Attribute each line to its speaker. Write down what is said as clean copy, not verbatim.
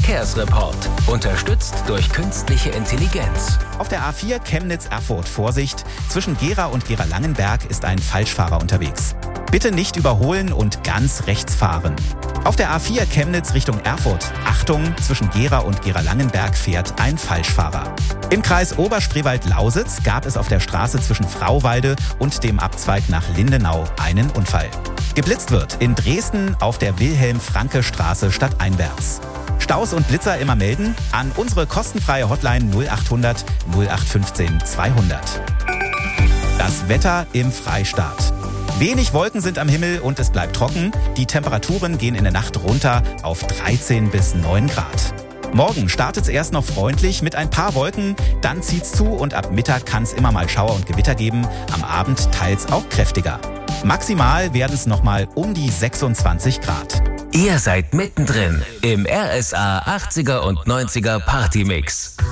Speaker 1: Verkehrsreport. Unterstützt durch künstliche Intelligenz.
Speaker 2: Auf der A4 Chemnitz-Erfurt Vorsicht. Zwischen Gera und Gera-Langenberg ist ein Falschfahrer unterwegs. Bitte nicht überholen und ganz rechts fahren. Auf der A4 Chemnitz Richtung Erfurt. Achtung, zwischen Gera und Gera-Langenberg fährt ein Falschfahrer. Im Kreis Oberspreewald-Lausitz gab es auf der Straße zwischen Frauwalde und dem Abzweig nach Lindenau einen Unfall. Geblitzt wird in Dresden auf der Wilhelm-Franke-Straße stadteinwärts. Staus und Blitzer immer melden an unsere kostenfreie Hotline 0800 0815 200. Das Wetter im Freistaat. Wenig Wolken sind am Himmel und es bleibt trocken. Die Temperaturen gehen in der Nacht runter auf 13 bis 9 Grad. Morgen startet es erst noch freundlich mit ein paar Wolken, dann zieht's zu und ab Mittag kann es immer mal Schauer und Gewitter geben, am Abend teils auch kräftiger. Maximal werden es nochmal um die 26 Grad.
Speaker 1: Ihr seid mittendrin im RSA 80er und 90er Partymix.